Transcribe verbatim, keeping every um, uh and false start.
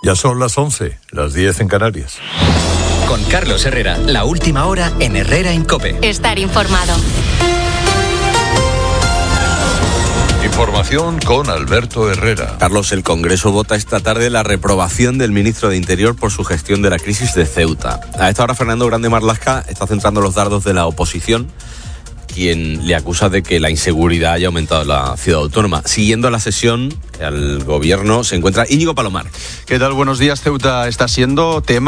Ya son las once, las diez en Canarias. Con Carlos Herrera, la última hora en Herrera en COPE. Estar informado. Información con Alberto Herrera. Carlos, el Congreso vota esta tarde la reprobación del ministro de Interior por su gestión de la crisis de Ceuta. A esta hora, Fernando Grande Marlaska está centrando los dardos de la oposición, quien le acusa de que la inseguridad haya aumentado en la ciudad autónoma. Siguiendo la sesión, al gobierno se encuentra Íñigo Palomar. ¿Qué tal? Buenos días. Ceuta está siendo tema